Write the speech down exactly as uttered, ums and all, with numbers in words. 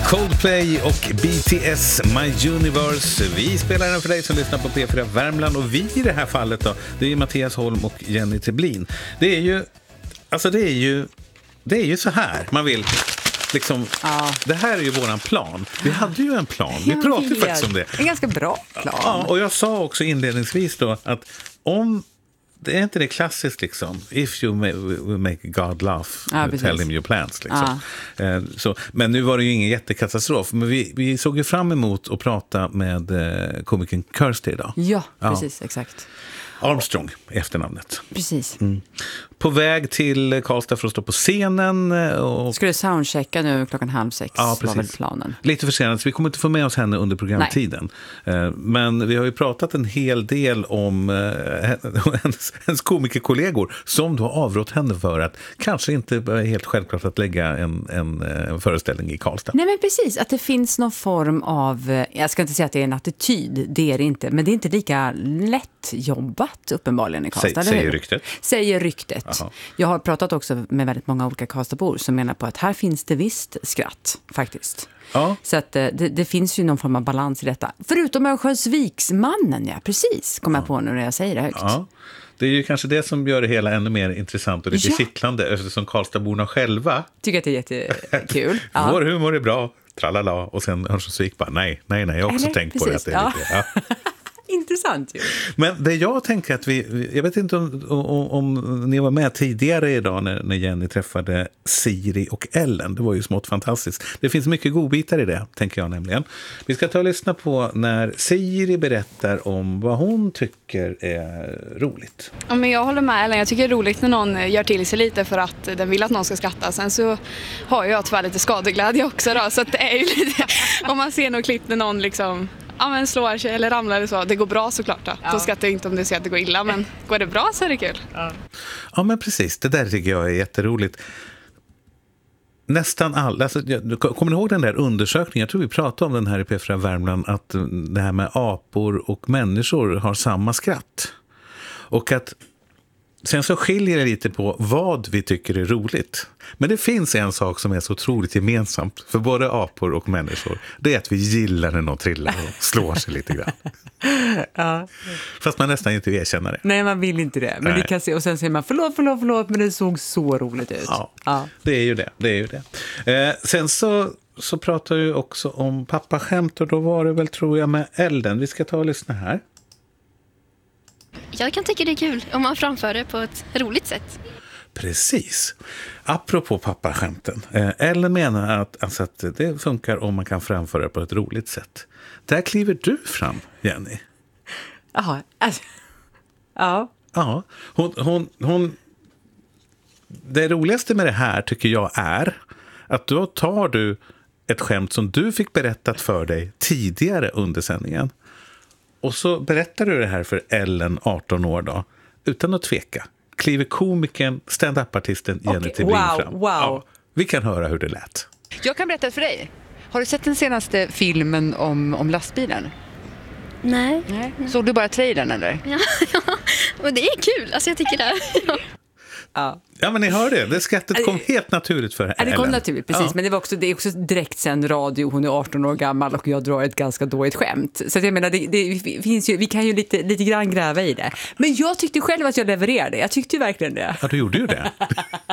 Coldplay och B T S, My Universe. Vi spelar den för dig som lyssnar på P fyra Värmland, och vi i det här fallet då, det är Mattias Holm och Jenny Teblin. Det är ju, alltså det är ju, det är ju så här man vill liksom, ja. Det här är ju våran plan. Vi hade ju en plan, vi pratade faktiskt om det. En ganska bra plan. Ja, och jag sa också inledningsvis då att om det är inte det klassiskt liksom, if you will make God laugh, ja, tell him your plans liksom. Ja. Så, men nu var det ju ingen jättekatastrof, men vi, vi såg ju fram emot att prata med komikern Kirsty idag. Ja, precis, ja. Exakt. Armstrong, efternamnet. Precis. Mm. På väg till Karlstad för att stå på scenen. Och... Skulle soundchecka nu klockan halv sex, ja, var väl planen. Lite försenat, så vi kommer inte få med oss henne under programtiden. Nej. Men vi har ju pratat en hel del om hennes, hennes komikerkollegor som då har avrått henne för att kanske inte är helt självklart att lägga en, en, en föreställning i Karlstad. Nej, men precis, att det finns någon form av, jag ska inte säga att det är en attityd, det är det inte, men det är inte lika lätt jobbat uppenbarligen i Karlstad. Säg, säger ryktet. Säger ryktet. Aha. Jag har pratat också med väldigt många olika Karlstadbor som menar på att här finns det visst skratt faktiskt. Ja. Så att det, det finns ju någon form av balans i detta. Förutom Örnsköldsviksmannen, ja, precis, kommer ja. jag på nu när jag säger det högt. Ja. Det är ju kanske det som gör det hela ännu mer intressant och lite ja. kittlande, eftersom Karlstadborna själva tycker att det är jättekul. Ja. Vår humor är bra, tralala, och sen Örnsköldsvik bara nej, nej, nej, jag har också Eller, tänkt precis. på det. Att det är ja. lite, ja. Intressant ju. Men det jag tänker att vi, jag vet inte om, om, om ni var med tidigare idag när, när Jenny träffade Siri och Ellen. Det var ju smått fantastiskt. Det finns mycket godbitar i det, tänker jag nämligen. Vi ska ta och lyssna på när Siri berättar om vad hon tycker är roligt. Ja, men jag håller med Ellen. Jag tycker det är roligt när någon gör till sig lite för att den vill att någon ska skratta. Sen så har jag tyvärr lite skadeglädje också då, så att det är ju lite, om man ser något klipp när någon liksom ja, men slår sig eller ramlar eller så. Det går bra såklart då. Ja. Då skrattar jag inte om du ser att det går illa, men går det bra så är det kul. Ja, ja men precis. Det där tycker jag är jätteroligt. Nästan alla, alltså, kommer ni ihåg den där undersökningen? Jag tror vi pratade om den här i P fyra Värmland, att det här med apor och människor har samma skratt. Och att sen så skiljer det lite på vad vi tycker är roligt. Men det finns en sak som är så otroligt gemensamt för både apor och människor. Det är att vi gillar när någon trillar och slår sig lite grann. Ja. Fast man nästan inte erkänner det. Nej, man vill inte det. Men det kan se, och sen säger man förlåt, förlåt, förlåt, men det såg så roligt ut. Ja, ja. det är ju det. det, är ju det. Eh, sen så, så pratar du också om pappaskämt, och då var det väl, tror jag, med Ellen. Vi ska ta och lyssna här. Jag kan tycka det är kul om man framför det på ett roligt sätt. Precis. Apropå pappaskämten. Ellen menar att, alltså att det funkar om man kan framföra det på ett roligt sätt. Där kliver du fram, Jenny. Jaha. Alltså. Ja. Ja. Hon, hon, hon, det roligaste med det här tycker jag är att då tar du ett skämt som du fick berättat för dig tidigare under sändningen. Och så berättar du det här för Ellen, arton år då, utan att tveka. Kliver komikern, stand-up-artisten Jenny okay, Teblin wow, fram. Wow. Ja, vi kan höra hur det lät. Jag kan berätta för dig. Har du sett den senaste filmen om, om lastbilen? Nej. Nej. Såg du bara trailern eller? Ja, ja, och det är kul. Alltså jag tycker det. Ja. Ja. Ja, men ni hör det. Det skrattet kom helt naturligt för Ellen. Ja, det kom naturligt, precis. Ja. Men det, var också, det är också direkt sen radio. Hon är arton år gammal och jag drar ett ganska dåligt skämt. Så att jag menar, det, det finns ju, vi kan ju lite, lite grann gräva i det. Men jag tyckte själv att jag levererade. Jag tyckte ju verkligen det. Ja, du gjorde ju det.